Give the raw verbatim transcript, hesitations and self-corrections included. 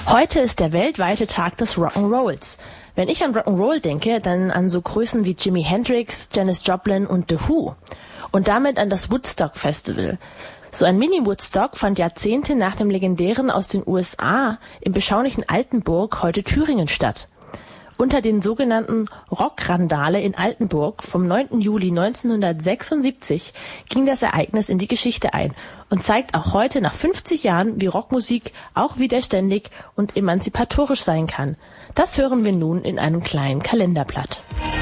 Heute ist der weltweite Tag des Rock'n'Rolls. Wenn ich an Rock'n'Roll denke, dann an so Größen wie Jimi Hendrix, Janis Joplin und The Who. Und damit an das Woodstock Festival. So ein Mini-Woodstock fand Jahrzehnte nach dem legendären aus den U S A im beschaulichen Altenburg, heute Thüringen, statt. Unter den sogenannten Rockrandale in Altenburg vom neunten Juli neunzehnhundertsechsundsiebzig ging das Ereignis in die Geschichte ein und zeigt auch heute nach fünfzig Jahren, wie Rockmusik auch widerständig und emanzipatorisch sein kann. Das hören wir nun in einem kleinen Kalenderblatt.